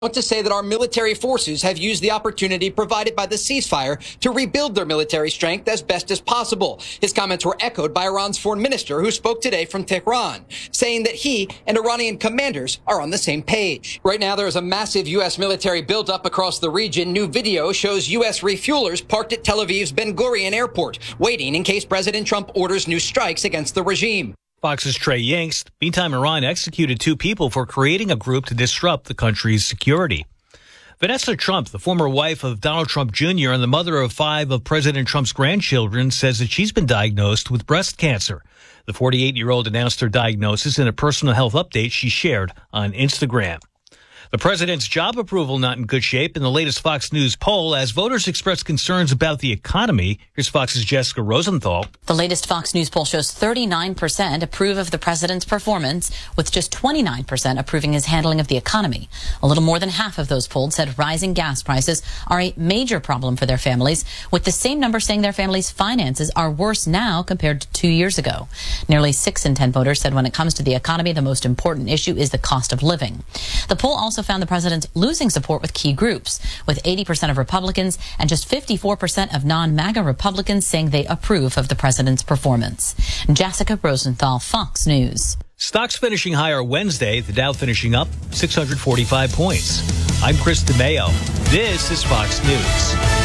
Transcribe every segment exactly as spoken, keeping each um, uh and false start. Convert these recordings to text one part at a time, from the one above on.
to say that our military forces have used the opportunity provided by the ceasefire to rebuild their military strength as best as possible. His comments were echoed by Iran's foreign minister, who spoke today from Tehran, saying that he and Iranian commanders are on the same page. Right now, there is a massive U S military buildup across the region. New video shows U S refuelers parked at Tel Aviv's Ben Gurion airport, waiting in case President Trump orders new strikes against the regime. Fox's Trey Yingst. Meantime, Iran executed two people for creating a group to disrupt the country's security. Vanessa Trump, the former wife of Donald Trump Junior and the mother of five of President Trump's grandchildren, says that she's been diagnosed with breast cancer. The forty-eight-year-old announced her diagnosis in a personal health update she shared on Instagram. The president's job approval not in good shape in the latest Fox News poll as voters express concerns about the economy. Here's Fox's Jessica Rosenthal. The latest Fox News poll shows thirty-nine percent approve of the president's performance, with just twenty-nine percent approving his handling of the economy. A little more than half of those polled said rising gas prices are a major problem for their families, with the same number saying their families' finances are worse now compared to two years ago. Nearly six in ten voters said when it comes to the economy, the most important issue is the cost of living. The poll also found the president losing support with key groups, with eighty percent of Republicans and just fifty-four percent of non-MAGA Republicans saying they approve of the president's performance. Jessica Rosenthal, Fox News. Stocks finishing higher Wednesday, the Dow finishing up six hundred forty-five points. I'm Chris DeMayo. This is Fox News.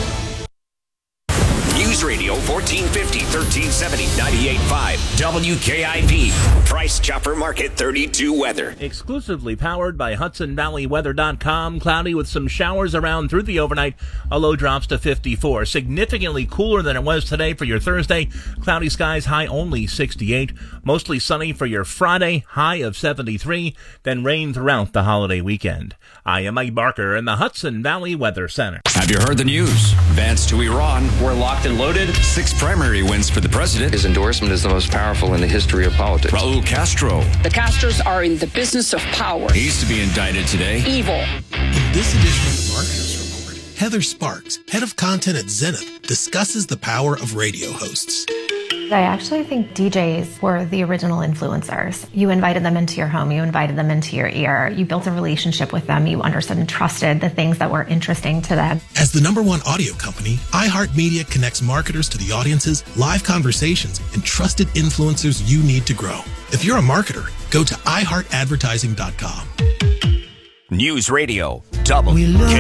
News Radio fourteen fifty, thirteen seventy, ninety-eight point five, W K I P. Price Chopper Market thirty-two weather. Exclusively powered by Hudson Valley Weather dot com. Cloudy with some showers around through the overnight. A low drops to fifty-four. Significantly cooler than it was today for your Thursday. Cloudy skies, high only sixty-eight. Mostly sunny for your Friday, high of seventy-three. Then rain throughout the holiday weekend. I am Mike Barker in the Hudson Valley Weather Center. Have you heard the news? Advance to Iran. We're locked and loaded. Six primary wins for the president. His endorsement is the most powerful in the history of politics. Raul Castro. The Castros are in the business of power. He's to be indicted today. Evil. In this edition of the Marketers Report, Heather Sparks, head of content at Zenith, discusses the power of radio hosts. I actually think D Js were the original influencers. You invited them into your home, you invited them into your ear, you built a relationship with them, you understood and trusted the things that were interesting to them. As the number one audio company, iHeartMedia connects marketers to the audiences, live conversations, and trusted influencers you need to grow. If you're a marketer, go to i heart advertising dot com. News Radio W